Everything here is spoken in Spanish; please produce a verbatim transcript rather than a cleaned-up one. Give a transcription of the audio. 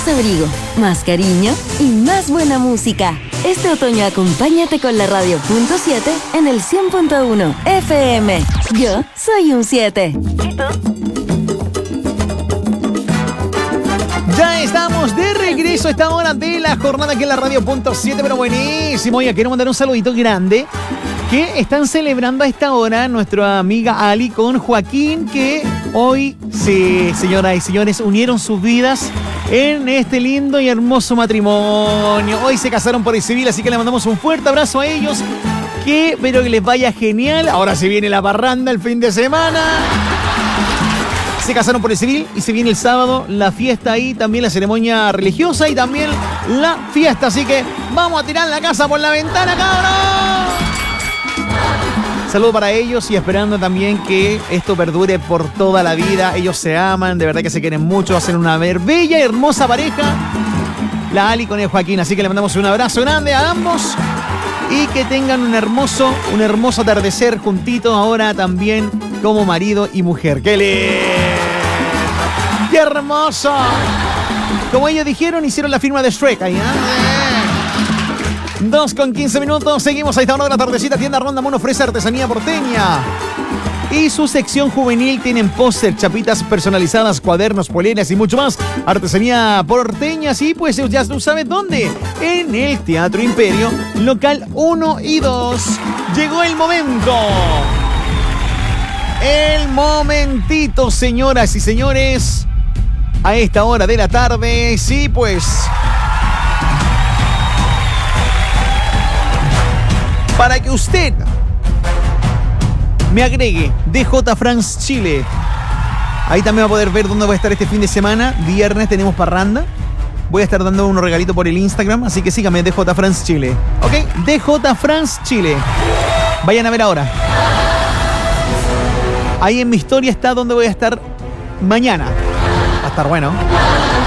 más abrigo, más cariño y más buena música. Este otoño acompáñate con la radio punto siete en el cien punto uno F M. Yo soy un siete. ¿Y tú? Ya estamos de regreso a esta hora de la jornada aquí en la radio punto siete, pero buenísimo. Oye, quiero mandar un saludito grande que están celebrando a esta hora nuestra amiga Ali con Joaquín, que hoy, sí, señoras y señores, unieron sus vidas en este lindo y hermoso matrimonio. Hoy se casaron por el civil, así que le mandamos un fuerte abrazo a ellos. Que espero que les vaya genial. Ahora se viene la parranda el fin de semana. Se casaron por el civil y se viene el sábado la fiesta ahí, también la ceremonia religiosa y también la fiesta. Así que vamos a tirar la casa por la ventana, cabrón. Saludos para ellos y esperando también que esto perdure por toda la vida. Ellos se aman, de verdad que se quieren mucho, hacen una bella y hermosa pareja, la Ali con el Joaquín. Así que le mandamos un abrazo grande a ambos y que tengan un hermoso, un hermoso atardecer juntitos ahora también como marido y mujer. ¡Qué lindo! ¡Qué hermoso! Como ellos dijeron, hicieron la firma de Shrek ahí, ¿eh? Dos con quince minutos, seguimos a esta hora de la tardecita. Tienda Ronda Mono ofrece artesanía porteña. Y su sección juvenil tienen póster, chapitas personalizadas, cuadernos, poleras y mucho más. Artesanía porteña, sí, pues ya tú sabes dónde. En el Teatro Imperio, local uno y dos. Llegó el momento. El momentito, señoras y señores. A esta hora de la tarde, sí, pues. Para que usted me agregue D J France Chile. Ahí también va a poder ver dónde voy a estar este fin de semana. Viernes tenemos parranda. Voy a estar dando unos regalitos por el Instagram, así que sígame, D J France Chile. ¿Ok? D J France Chile. Vayan a ver ahora. Ahí en mi historia está donde voy a estar mañana. Va a estar bueno.